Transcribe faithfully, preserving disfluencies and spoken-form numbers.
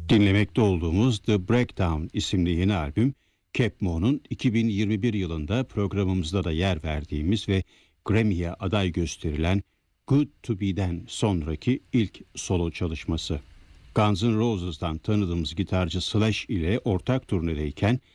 Dinlemekte olduğumuz The Breakdown isimli yeni albüm, Capmo'nun iki bin yirmi bir yılında programımızda da yer verdiğimiz ve Grammy'ye aday gösterilen Good To Be'den sonraki ilk solo çalışması. Guns N' Roses'tan tanıdığımız gitarcı Slash ile ortak turnedeyken